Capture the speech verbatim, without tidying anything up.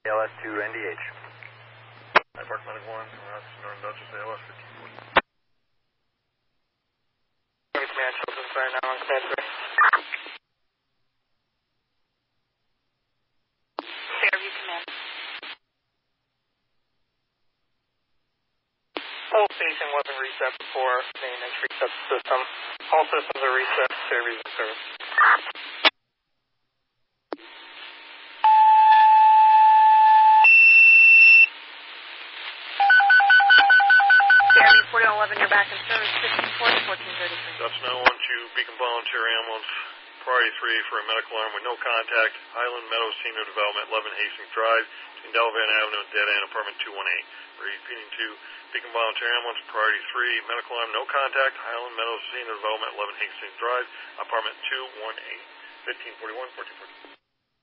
A L S two N D H. I Park Medic one, Rochester, Northern Dutchess, A L S fifteen forty. Command, Children's Fire now on command three. Fairview Command. Whole station wasn't reset before maintenance reset the system. All systems are reset, Fairview's in service. Fairview forty eleven, you're back in service, fifteen forty, fourteen thirty-three. Dutch nine one two, Beacon Volunteer Ambulance, priority three for a medical alarm with no contact, Highland Meadows Senior Development, eleven Hastings Drive, between Delavan Avenue and Dead End, apartment two one eight. Repeating to Beacon Volunteer Ambulance, priority three, medical alarm, no contact, Highland Meadows Senior Development, eleven Hastings Drive, apartment two one eight. fifteen forty-one, fourteen forty.